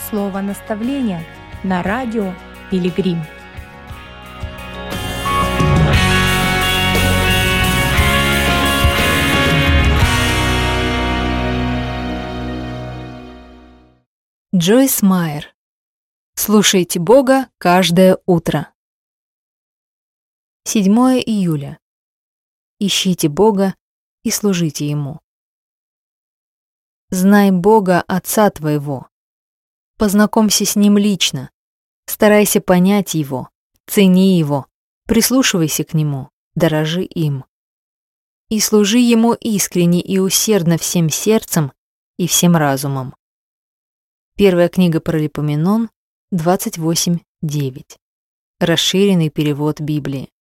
Слово наставления на радио Пилигрим. Джойс Майер. Слушайте Бога каждое утро. 7 июля. Ищите Бога и служите Ему. Знай Бога, Отца твоего. Познакомься с Ним лично. Старайся понять Его, цени Его, прислушивайся к Нему, дорожи им. И служи Ему искренне и усердно всем сердцем и всем разумом. Первая книга Паралипоменон, 28:9. Расширенный перевод Библии.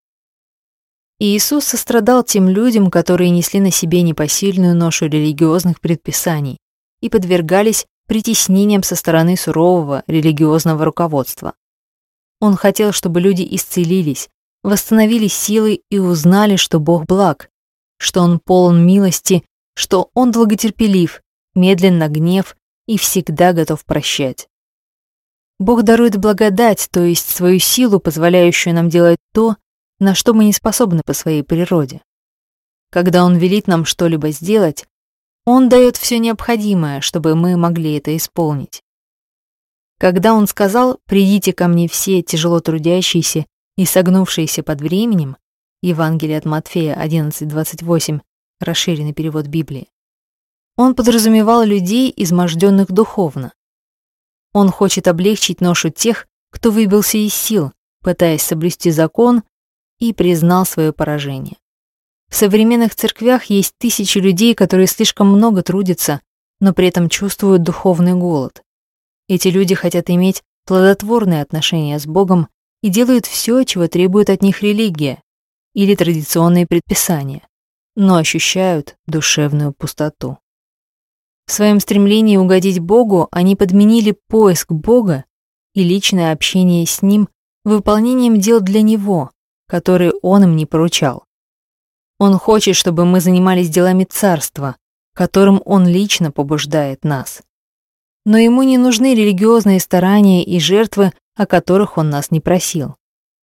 Иисус сострадал тем людям, которые несли на себе непосильную ношу религиозных предписаний и подвергались притеснениям со стороны сурового религиозного руководства. Он хотел, чтобы люди исцелились, восстановили силы и узнали, что Бог благ, что Он полон милости, что Он долготерпелив, медлен на гнев и всегда готов прощать. Бог дарует благодать, то есть свою силу, позволяющую нам делать то, на что мы не способны по своей природе. Когда Он велит нам что-либо сделать, Он дает все необходимое, чтобы мы могли это исполнить. Когда Он сказал: «Придите ко мне все тяжело трудящиеся и согнувшиеся под временем», Евангелие от Матфея 11:28, расширенный перевод Библии, Он подразумевал людей, изможденных духовно. Он хочет облегчить ношу тех, кто выбился из сил, пытаясь соблюсти закон, и признал свое поражение. В современных церквях есть тысячи людей, которые слишком много трудятся, но при этом чувствуют духовный голод. Эти люди хотят иметь плодотворные отношения с Богом и делают все, чего требует от них религия или традиционные предписания, но ощущают душевную пустоту. В своем стремлении угодить Богу они подменили поиск Бога и личное общение с Ним выполнением дел для Него, которые Он им не поручал. Он хочет, чтобы мы занимались делами Царства, которым Он лично побуждает нас. Но Ему не нужны религиозные старания и жертвы, о которых Он нас не просил.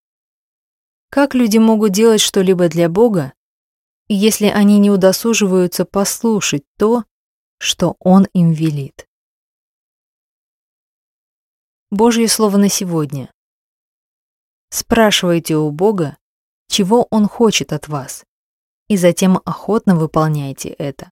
Как люди могут делать что-либо для Бога, если они не удосуживаются послушать то, что Он им велит? Божье слово на сегодня. Спрашивайте у Бога, чего Он хочет от вас, и затем охотно выполняйте это.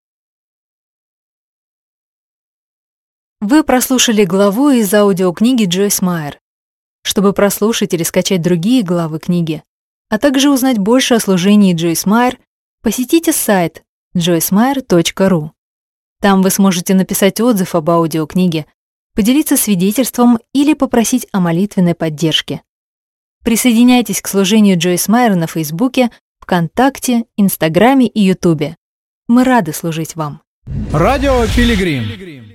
Вы прослушали главу из аудиокниги Джойс Майер. Чтобы прослушать или скачать другие главы книги, а также узнать больше о служении Джойс Майер, посетите сайт joycemeyer.ru. Там вы сможете написать отзыв об аудиокниге, поделиться свидетельством или попросить о молитвенной поддержке. Присоединяйтесь к служению Джойс Майер на Фейсбуке, ВКонтакте, Инстаграме и Ютубе. Мы рады служить вам. Радио Пилигрим.